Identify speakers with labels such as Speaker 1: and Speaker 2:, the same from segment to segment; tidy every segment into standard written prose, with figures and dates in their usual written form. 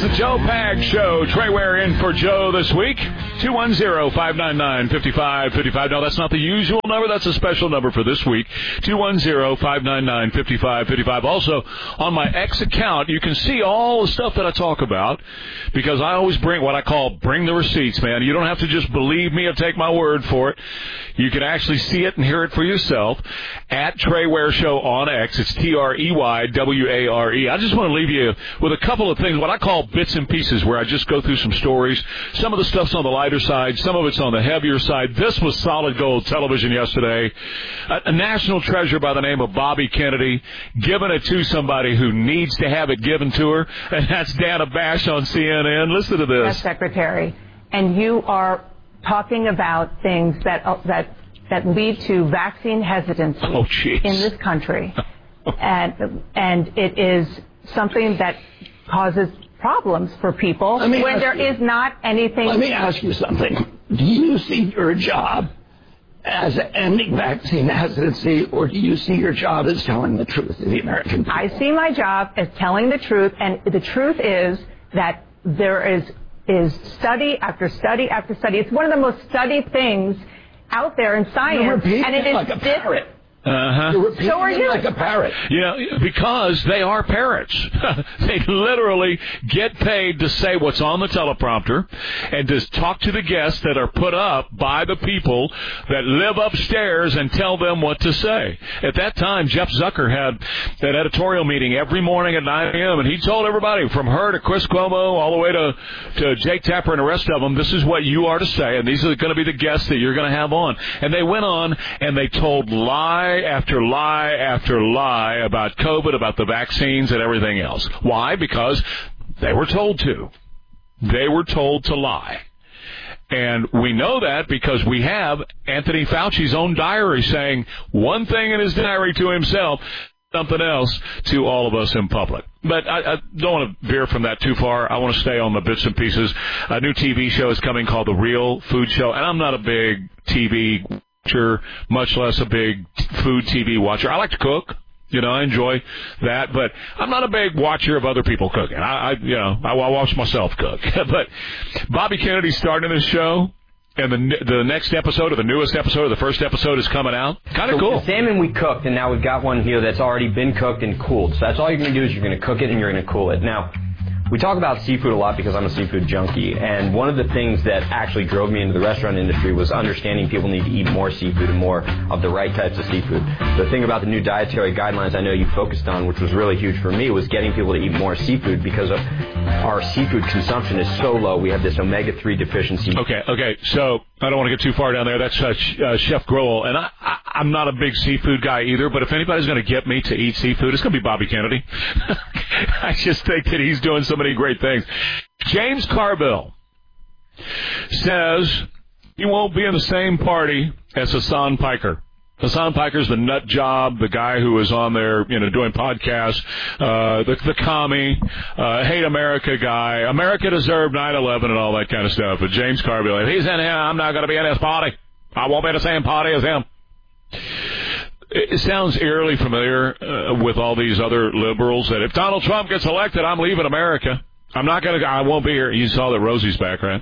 Speaker 1: the Joe Pag Show. Trey Ware in for Joe this week. 210-599-5555. No, that's not the usual number. That's a special number for this week. 210-599-5555. Also, on my X account, you can see all the stuff that I talk about because I always bring what I call bring the receipts, man. You don't have to just believe me or take my word for it. You can actually see it and hear it for yourself at Trey Ware Show on X. It's TREYWARE. I just want to leave you with a couple of things, what I call bits and pieces, where I just go through some stories. Some of the stuff's on the lighter side. Some of it's on the heavier side. This was solid gold television yesterday. A national treasure by the name of Bobby Kennedy, giving it to somebody who needs to have it given to her, and that's Dana Bash on CNN. Listen to this.
Speaker 2: Yes, Secretary, and you are talking about things that lead to vaccine hesitancy in this country, and it is something that causes problems for people when there is not anything.
Speaker 3: Let me ask you something. Do you see your job as ending vaccine hesitancy, or do you see your job as telling the truth to the American people?
Speaker 2: I see my job as telling the truth, and the truth is that there is study after study after study. It's one of the most studied things out there in science, and it is
Speaker 3: like a parrot.
Speaker 1: Uh-huh.
Speaker 2: So are you.
Speaker 3: Like a parrot.
Speaker 1: You know, because they are parrots. They literally get paid to say what's on the teleprompter and to talk to the guests that are put up by the people that live upstairs and tell them what to say. At that time, Jeff Zucker had that editorial meeting every morning at 9 a.m., and he told everybody from her to Chris Cuomo all the way to Jake Tapper and the rest of them, this is what you are to say, and these are going to be the guests that you're going to have on. And they went on, and they told lie after lie after lie about COVID, about the vaccines and everything else. Why? Because they were told to. They were told to lie. And we know that because we have Anthony Fauci's own diary saying one thing in his diary to himself, something else to all of us in public. But I don't want to veer from that too far. I want to stay on the bits and pieces. A new TV show is coming called The Real Food Show, and I'm not a big TV watcher, much less a big food TV watcher. I like to cook. You know, I enjoy that, but I'm not a big watcher of other people cooking. I watch myself cook. But Bobby Kennedy's starting this show, and the next episode or the newest episode or the first episode is coming out. Kind of cool.
Speaker 4: The salmon we cooked, and now we've got one here that's already been cooked and cooled. So that's all you're going to do is you're going to cook it and you're going to cool it. Now, we talk about seafood a lot because I'm a seafood junkie, and one of the things that actually drove me into the restaurant industry was understanding people need to eat more seafood and more of the right types of seafood. The thing about the new dietary guidelines I know you focused on, which was really huge for me, was getting people to eat more seafood because of our seafood consumption is so low. We have this omega-3 deficiency.
Speaker 1: Okay, so I don't want to get too far down there. That's Chef Grohl, and I'm not a big seafood guy either, but if anybody's going to get me to eat seafood, it's going to be Bobby Kennedy. I just think that he's doing so many great things. James Carville says he won't be in the same party as Hassan Piker. Hassan Piker's the nut job, the guy who was on there, doing podcasts, the commie, hate America guy. America deserved 9/11 and all that kind of stuff. But James Carville, if he's in here, I'm not going to be in his party. I won't be in the same party as him. It sounds eerily familiar with all these other liberals that if Donald Trump gets elected, I'm leaving America. I won't be here. You saw that Rosie's back, right?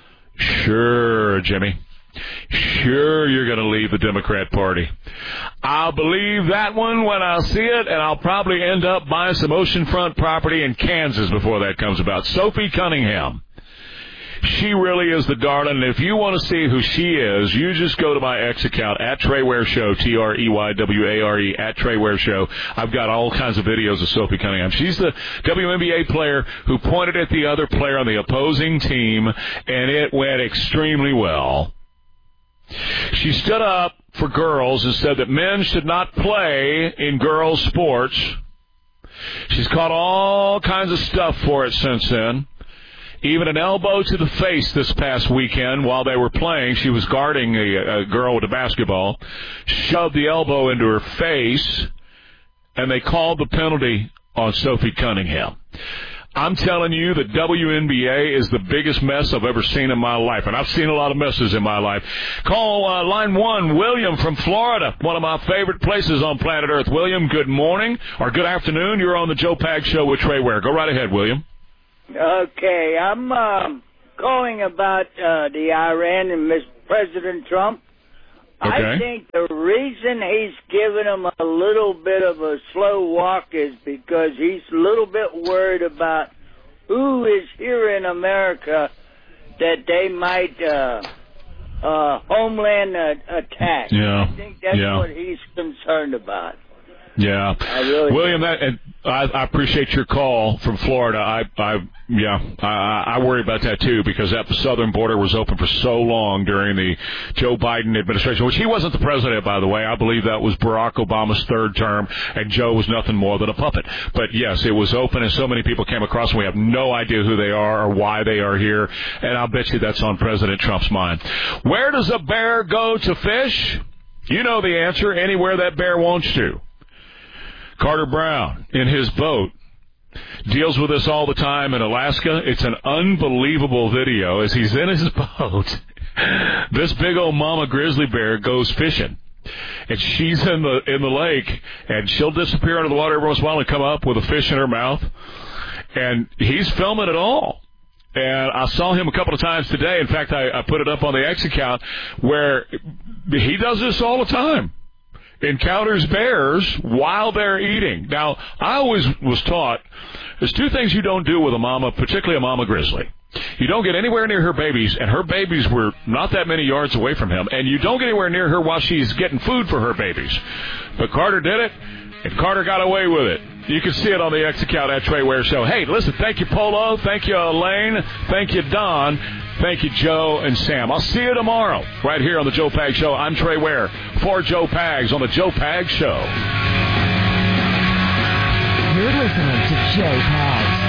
Speaker 1: Sure, Jimmy. Sure, you're going to leave the Democrat Party. I'll believe that one when I see it, and I'll probably end up buying some oceanfront property in Kansas before that comes about. Sophie Cunningham. She really is the darling. And if you want to see who she is, you just go to my X account, at Trey Ware Show, TREYWARE, at Trey Ware Show. I've got all kinds of videos of Sophie Cunningham. She's the WNBA player who pointed at the other player on the opposing team, and it went extremely well. She stood up for girls and said that men should not play in girls' sports. She's caught all kinds of stuff for it since then. Even an elbow to the face this past weekend while they were playing. She was guarding a girl with a basketball. Shoved the elbow into her face, and they called the penalty on Sophie Cunningham. I'm telling you, the WNBA is the biggest mess I've ever seen in my life, and I've seen a lot of messes in my life. Call line 1, William from Florida, one of my favorite places on planet Earth. William, good morning or good afternoon. You're on the Joe Pag Show with Trey Ware. Go right ahead, William.
Speaker 5: Okay, I'm calling about the Iran and President Trump.
Speaker 1: Okay.
Speaker 5: I think the reason he's giving him a little bit of a slow walk is because he's a little bit worried about who is here in America that they might homeland attack.
Speaker 1: Yeah.
Speaker 5: I think that's what he's concerned about.
Speaker 1: Yeah, William, I appreciate your call from Florida. I worry about that too, because that southern border was open for so long during the Joe Biden administration, which he wasn't the president, by the way. I believe that was Barack Obama's third term, and Joe was nothing more than a puppet. But yes, it was open, and so many people came across, and we have no idea who they are or why they are here, and I'll bet you that's on President Trump's mind. Where does a bear go to fish? You know the answer: anywhere that bear wants to. Carter Brown, in his boat, deals with this all the time in Alaska. It's an unbelievable video. As he's in his boat, this big old mama grizzly bear goes fishing. And she's in the lake, and she'll disappear under the water every once in a while and come up with a fish in her mouth. And he's filming it all. And I saw him a couple of times today. In fact, I put it up on the X account, where he does this all the time. Encounters bears while they're eating. Now, I always was taught there's two things you don't do with a mama, particularly a mama grizzly. You don't get anywhere near her babies, and her babies were not that many yards away from him, and you don't get anywhere near her while she's getting food for her babies. But Carter did it, and Carter got away with it. You can see it on the X account at Trey Ware Show. Hey, listen, thank you, Polo. Thank you, Elaine. Thank you, Don. Thank you, Joe and Sam. I'll see you tomorrow right here on the Joe Pags Show. I'm Trey Ware for Joe Pags on the Joe Pags Show.
Speaker 6: You're listening to Joe Pags.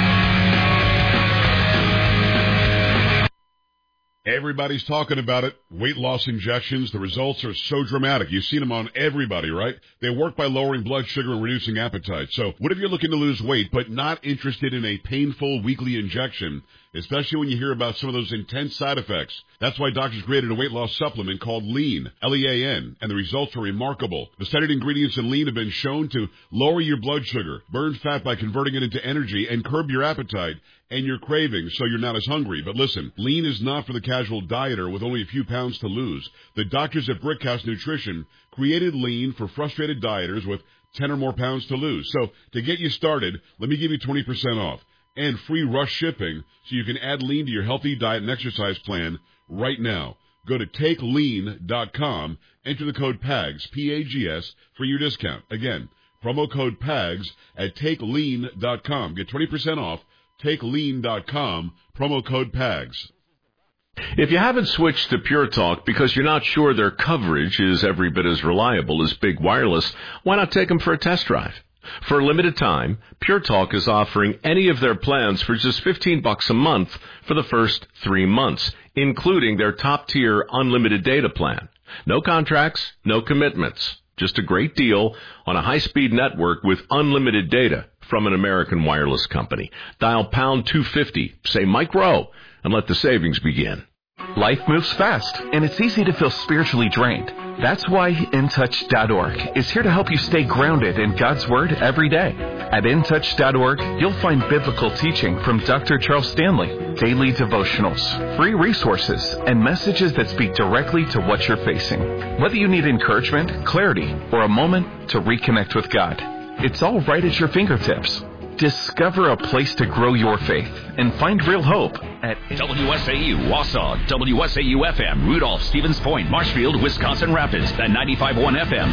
Speaker 7: Everybody's talking about it. Weight loss injections. The results are so dramatic. You've seen them on everybody, right? They work by lowering blood sugar and reducing appetite. So what if you're looking to lose weight but not interested in a painful weekly injection, especially when you hear about some of those intense side effects? That's why doctors created a weight loss supplement called Lean, L-E-A-N, and the results are remarkable. The studied ingredients in Lean have been shown to lower your blood sugar, burn fat by converting it into energy, and curb your appetite and your cravings so you're not as hungry. But listen, Lean is not for the casual dieter with only a few pounds to lose. The doctors at Brickhouse Nutrition created Lean for frustrated dieters with 10 or more pounds to lose. So to get you started, let me give you 20% off and free rush shipping so you can add Lean to your healthy diet and exercise plan right now. Go to TakeLean.com, enter the code PAGS, P-A-G-S, for your discount. Again, promo code PAGS at TakeLean.com. Get 20% off. TakeLean.com, promo code PAGS.
Speaker 8: If you haven't switched to Pure Talk because you're not sure their coverage is every bit as reliable as Big Wireless, why not take them for a test drive? For a limited time, Pure Talk is offering any of their plans for just $15 a month for the first 3 months, including their top-tier unlimited data plan. No contracts, no commitments. Just a great deal on a high-speed network with unlimited data from an American wireless company. Dial pound 250, say Mike Rowe, and let the savings begin.
Speaker 9: Life moves fast, and it's easy to feel spiritually drained. That's why InTouch.org is here to help you stay grounded in God's Word every day. At InTouch.org, you'll find biblical teaching from Dr. Charles Stanley, daily devotionals, free resources, and messages that speak directly to what you're facing. Whether you need encouragement, clarity, or a moment to reconnect with God, it's all right at your fingertips. Discover a place to grow your faith and find real hope at
Speaker 10: WSAU, Wausau, WSAU-FM, Rudolph, Stevens Point, Marshfield, Wisconsin Rapids, and 95.1 FM,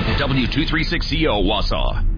Speaker 10: W236CO, Wausau.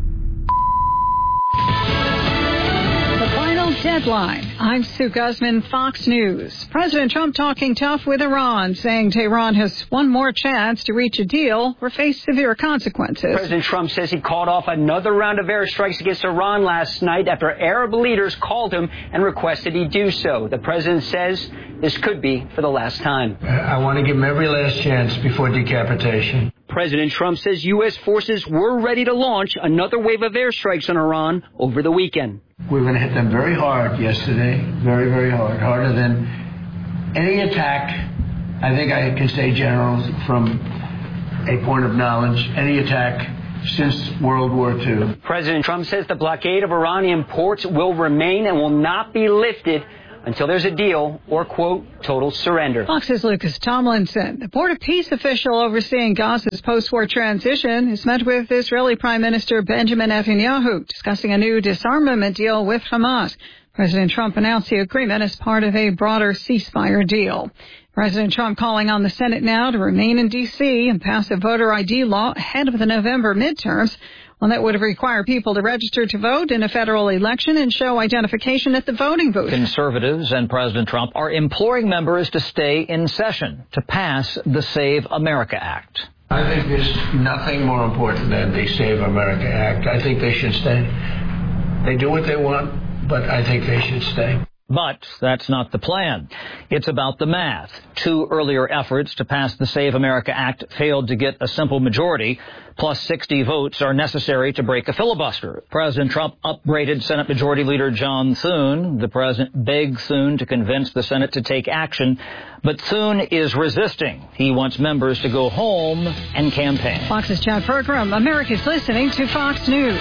Speaker 11: Deadline. I'm Sue Guzman, Fox News. President Trump talking tough with Iran, saying Tehran has one more chance to reach a deal or face severe consequences.
Speaker 12: President Trump says he called off another round of airstrikes against Iran last night after Arab leaders called him and requested he do so. The president says this could be for the last time.
Speaker 13: I want to give him every last chance before decapitation.
Speaker 12: President Trump says U.S. forces were ready to launch another wave of airstrikes on Iran over the weekend.
Speaker 13: We're going to hit them very hard yesterday, very, very hard, harder than any attack. I think I can say, General, from a point of knowledge, any attack since World War II.
Speaker 12: President Trump says the blockade of Iranian ports will remain and will not be lifted until there's a deal or, quote, total surrender.
Speaker 11: Fox's Lucas Tomlinson. The Board of Peace official overseeing Gaza's post-war transition has met with Israeli Prime Minister Benjamin Netanyahu, discussing a new disarmament deal with Hamas. President Trump announced the agreement as part of a broader ceasefire deal. President Trump calling on the Senate now to remain in D.C. and pass a voter ID law ahead of the November midterms, one that would require people to register to vote in a federal election and show identification at the voting booth.
Speaker 14: Conservatives and President Trump are imploring members to stay in session to pass the Save America Act.
Speaker 13: I think there's nothing more important than the Save America Act. I think they should stay. They do what they want, but I think they should stay.
Speaker 14: But that's not the plan. It's about the math. 2 earlier efforts to pass the Save America Act failed to get a simple majority. Plus 60 votes are necessary to break a filibuster. President Trump upbraided Senate Majority Leader John Thune. The president begged Thune to convince the Senate to take action. But Thune is resisting. He wants members to go home and campaign.
Speaker 11: Fox's Chat program. America's listening to Fox News.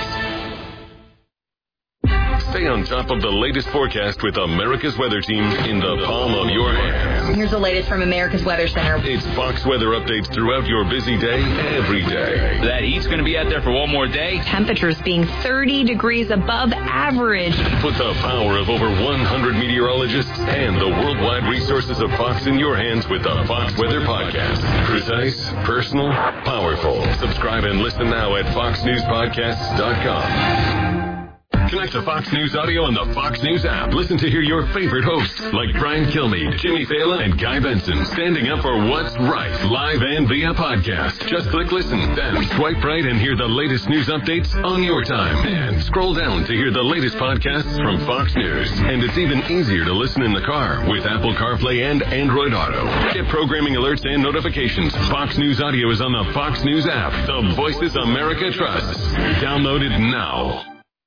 Speaker 15: Stay on top of the latest forecast with America's Weather Team in the palm of your hand.
Speaker 16: Here's the latest from America's Weather Center.
Speaker 15: It's Fox weather updates throughout your busy day, every day.
Speaker 10: That heat's going to be out there for one more day.
Speaker 16: Temperatures being 30 degrees above average.
Speaker 15: Put the power of over 100 meteorologists and the worldwide resources of Fox in your hands with the Fox Weather Podcast. Precise, personal, powerful. Subscribe and listen now at foxnewspodcasts.com. Connect to Fox News Audio on the Fox News app. Listen to hear your favorite hosts like Brian Kilmeade, Jimmy Fallon, and Guy Benson standing up for what's right, live and via podcast. Just click listen, then swipe right and hear the latest news updates on your time. And scroll down to hear the latest podcasts from Fox News. And it's even easier to listen in the car with Apple CarPlay and Android Auto. Get programming alerts and notifications. Fox News Audio is on the Fox News app. The voices America trusts. Download it now.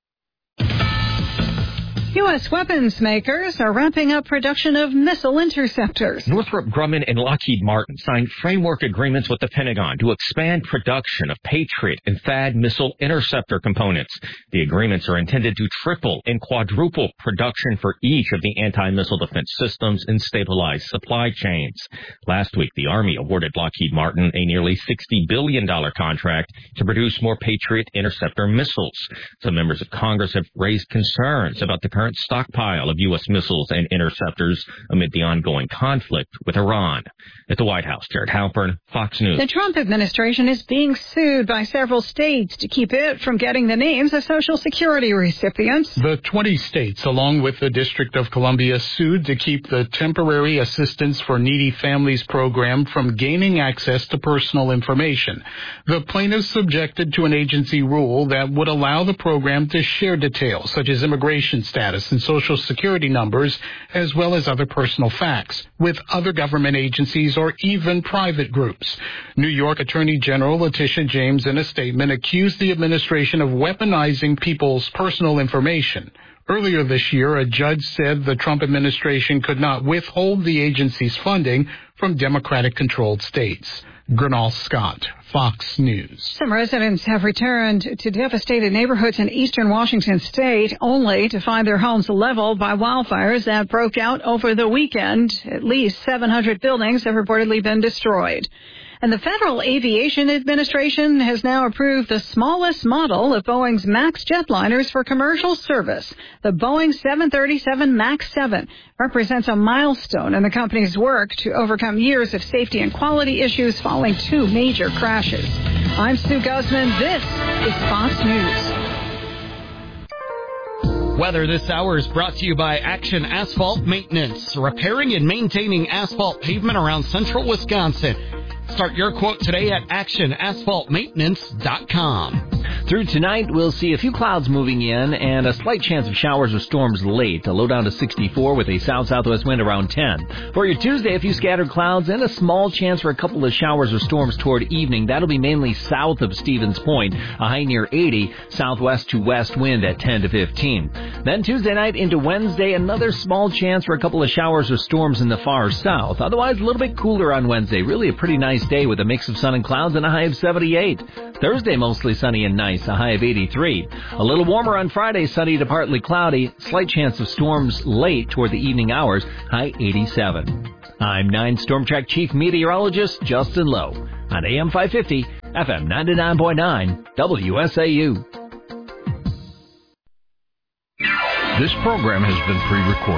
Speaker 11: U.S. weapons makers are ramping up production of missile interceptors.
Speaker 17: Northrop Grumman and Lockheed Martin signed framework agreements with the Pentagon to expand production of Patriot and THAAD missile interceptor components. The agreements are intended to triple and quadruple production for each of the anti-missile defense systems and stabilize supply chains. Last week, the Army awarded Lockheed Martin a nearly $60 billion contract to produce more Patriot interceptor missiles. Some members of Congress have raised concerns about the current stockpile of U.S. missiles and interceptors amid the ongoing conflict with Iran. At the White House, Jared Halpern, Fox News.
Speaker 11: The Trump administration is being sued by several states to keep it from getting the names of Social Security recipients.
Speaker 18: The 20 states, along with the District of Columbia, sued to keep the Temporary Assistance for Needy Families program from gaining access to personal information. The plaintiffs objected to an agency rule that would allow the program to share details such as immigration status and Social Security numbers, as well as other personal facts, with other government agencies or even private groups. New York Attorney General Letitia James, in a statement, accused the administration of weaponizing people's personal information. Earlier this year, a judge said the Trump administration could not withhold the agency's funding from Democratic-controlled states. Gernal Scott, Fox News.
Speaker 11: Some residents have returned to devastated neighborhoods in eastern Washington state only to find their homes leveled by wildfires that broke out over the weekend. At least 700 buildings have reportedly been destroyed. And the Federal Aviation Administration has now approved the smallest model of Boeing's MAX jetliners for commercial service. The Boeing 737 MAX 7 represents a milestone in the company's work to overcome years of safety and quality issues following 2 major crashes. I'm Sue Guzman. This is Fox News.
Speaker 19: Weather this hour is brought to you by Action Asphalt Maintenance, repairing and maintaining asphalt pavement around central Wisconsin. Start your quote today at actionasphaltmaintenance.com.
Speaker 20: Through tonight, we'll see a few clouds moving in and a slight chance of showers or storms late. A low down to 64 with a south-southwest wind around 10. For your Tuesday, a few scattered clouds and a small chance for a couple of showers or storms toward evening. That'll be mainly south of Stevens Point. A high near 80, southwest to west wind at 10 to 15. Then Tuesday night into Wednesday, another small chance for a couple of showers or storms in the far south. Otherwise, a little bit cooler on Wednesday. Really a pretty nice day with a mix of sun and clouds and a high of 78. Thursday, mostly sunny and nice, a high of 83. A little warmer on Friday, sunny to partly cloudy. Slight chance of storms late toward the evening hours, high 87. I'm 9 Storm Track Chief Meteorologist Justin Lowe on AM 550, FM 99.9, WSAU.
Speaker 21: This program has been pre-recorded.